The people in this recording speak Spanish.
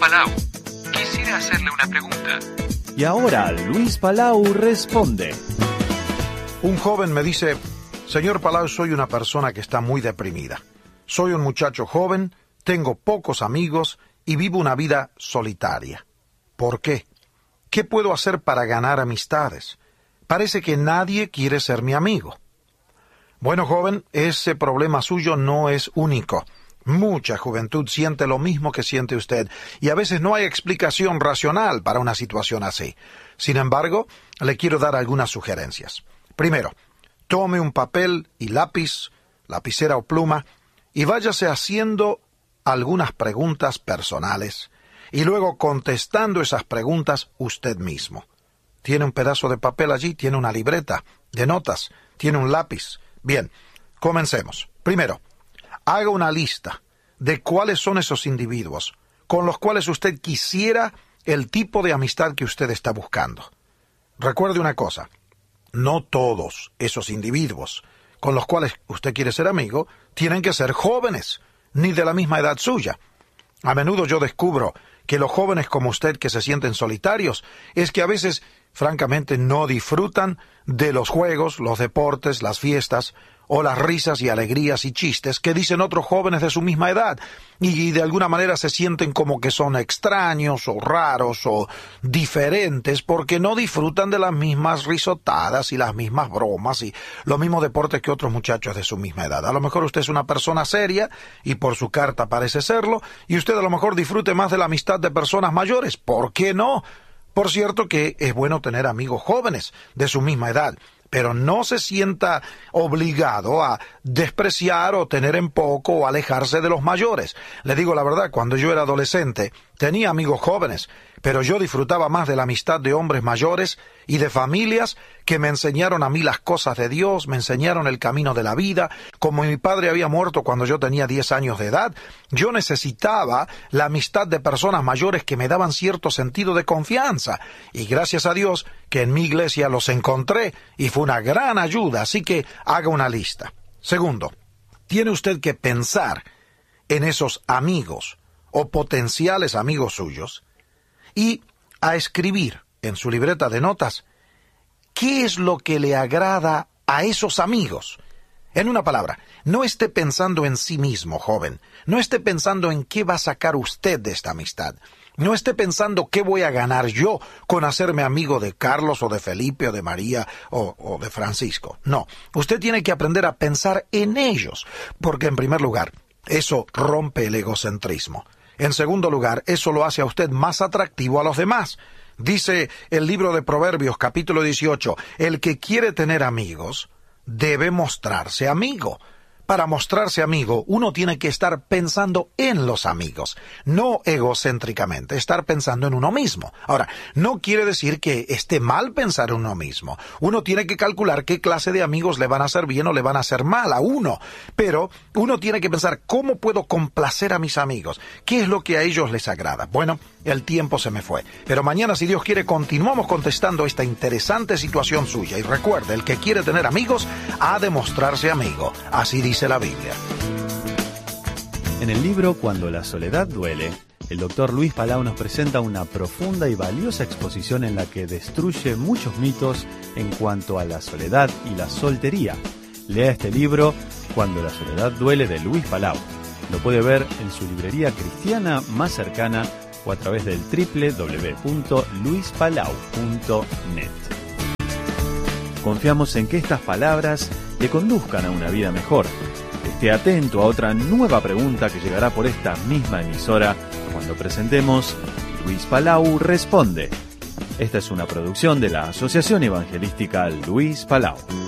Palau. Quisiera hacerle una pregunta. Y ahora Luis Palau responde. Un joven me dice: señor Palau, soy una persona que está muy deprimida. Soy un muchacho joven, tengo pocos amigos y vivo una vida solitaria. ¿Por qué? ¿Qué puedo hacer para ganar amistades? Parece que nadie quiere ser mi amigo. Bueno, joven, ese problema suyo no es único. Mucha juventud siente lo mismo que siente usted, y a veces no hay explicación racional para una situación así. Sin embargo, le quiero dar algunas sugerencias. Primero, tome un papel y lápiz, lapicera o pluma, y váyase haciendo algunas preguntas personales, y luego contestando esas preguntas usted mismo. ¿Tiene un pedazo de papel allí? ¿Tiene una libreta de notas? ¿Tiene un lápiz? Bien, comencemos. Primero, haga una lista de cuáles son esos individuos con los cuales usted quisiera el tipo de amistad que usted está buscando. Recuerde una cosa, no todos esos individuos con los cuales usted quiere ser amigo tienen que ser jóvenes, ni de la misma edad suya. A menudo yo descubro que los jóvenes como usted que se sienten solitarios es que a veces, francamente, no disfrutan de los juegos, los deportes, las fiestas, o las risas y alegrías y chistes que dicen otros jóvenes de su misma edad, y de alguna manera se sienten como que son extraños o raros o diferentes porque no disfrutan de las mismas risotadas y las mismas bromas y los mismos deportes que otros muchachos de su misma edad. A lo mejor usted es una persona seria y por su carta parece serlo, y usted a lo mejor disfrute más de la amistad de personas mayores. ¿Por qué no? Por cierto que es bueno tener amigos jóvenes de su misma edad, pero no se sienta obligado a despreciar o tener en poco o alejarse de los mayores. Le digo la verdad, cuando yo era adolescente tenía amigos jóvenes, pero yo disfrutaba más de la amistad de hombres mayores y de familias que me enseñaron a mí las cosas de Dios, me enseñaron el camino de la vida. Como mi padre había muerto cuando yo tenía 10 años de edad, yo necesitaba la amistad de personas mayores que me daban cierto sentido de confianza. Y gracias a Dios que en mi iglesia los encontré y fue una gran ayuda, así que haga una lista. Segundo, tiene usted que pensar en esos amigos o potenciales amigos suyos y a escribir en su libreta de notas qué es lo que le agrada a esos amigos. En una palabra, no esté pensando en sí mismo, joven. No esté pensando en qué va a sacar usted de esta amistad. No esté pensando qué voy a ganar yo con hacerme amigo de Carlos o de Felipe o de María o de Francisco. No, usted tiene que aprender a pensar en ellos, porque en primer lugar, eso rompe el egocentrismo. En segundo lugar, eso lo hace a usted más atractivo a los demás. Dice el libro de Proverbios, capítulo 18, el que quiere tener amigos debe mostrarse amigo. Para mostrarse amigo, uno tiene que estar pensando en los amigos, no egocéntricamente, estar pensando en uno mismo. Ahora, no quiere decir que esté mal pensar en uno mismo. Uno tiene que calcular qué clase de amigos le van a hacer bien o le van a hacer mal a uno. Pero uno tiene que pensar, ¿cómo puedo complacer a mis amigos? ¿Qué es lo que a ellos les agrada? Bueno, el tiempo se me fue. Pero mañana, si Dios quiere, continuamos contestando esta interesante situación suya. Y recuerde, el que quiere tener amigos ha de mostrarse amigo. Así dice la Biblia. En el libro Cuando la soledad duele, el doctor Luis Palau nos presenta una profunda y valiosa exposición en la que destruye muchos mitos en cuanto a la soledad y la soltería. Lea este libro Cuando la soledad duele de Luis Palau. Lo puede ver en su librería cristiana más cercana o a través del www.luispalau.net. Confiamos en que estas palabras le conduzcan a una vida mejor. Esté atento a otra nueva pregunta que llegará por esta misma emisora cuando presentemos Luis Palau Responde. Esta es una producción de la Asociación Evangelística Luis Palau.